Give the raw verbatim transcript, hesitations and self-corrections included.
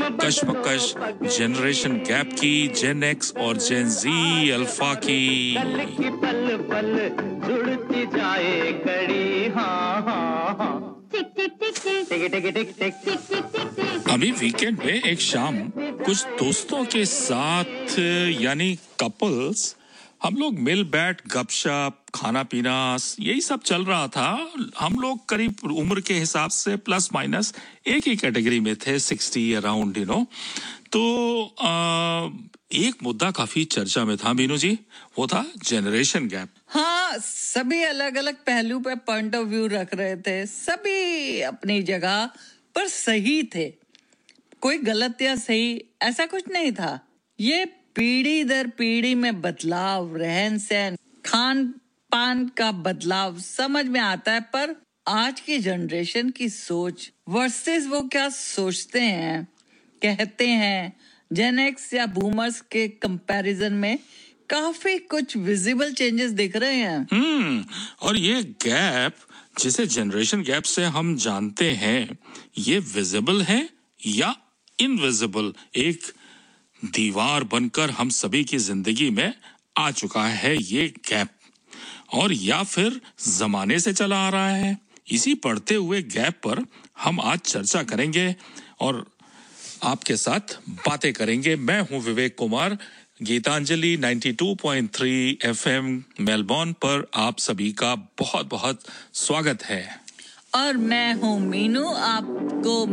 कशमकश generation gap की, जेन x और जेन जी alpha की। कल की पल पल जुड़ती जाए कड़ी, हाँ हाँ हाँ। टिक टिक टिक टिक टिक टिक टिक टिक टिक टिक टिक। अभी वीकेंड में एक शाम कुछ दोस्तों के साथ यानी कपल्स हम लोग मिल बैठ गपशप खाना पीना यही सब चल रहा था। हम लोग करीब उम्र के हिसाब से प्लस माइनस एक ही कैटेगरी में थे, सिक्सटी अराउंड यू नो। तो आ, एक मुद्दा काफी चर्चा में था मीनू जी, वो था जनरेशन गैप। हाँ, सभी अलग अलग पहलू पे पॉइंट ऑफ व्यू रख रहे थे, सभी अपनी जगह पर सही थे, कोई गलत या सही ऐसा कुछ नहीं था। ये पीढ़ी दर पीढ़ी में बदलाव, रहन सहन, खान पान का बदलाव समझ में आता है, पर आज की जनरेशन की सोच वर्सेस वो क्या सोचते हैं, कहते हैं, जेन एक्स या बूमर्स के कंपैरिजन में काफी कुछ विजिबल चेंजेस दिख रहे हैं। हम्म और ये गैप जिसे जनरेशन गैप से हम जानते हैं, ये विजिबल है या इनविजिबल, एक दीवार बनकर हम सभी की जिंदगी में आ चुका है ये गैप, और या फिर जमाने से चला आ रहा है। इसी बढ़ते हुए गैप पर हम आज चर्चा करेंगे और आपके साथ बातें करेंगे। मैं हूं विवेक कुमार, गीतांजलि बानवे पॉइंट तीन एफएम मेलबोर्न पर आप सभी का बहुत बहुत स्वागत है। और मैं हूँ मीनू, आपको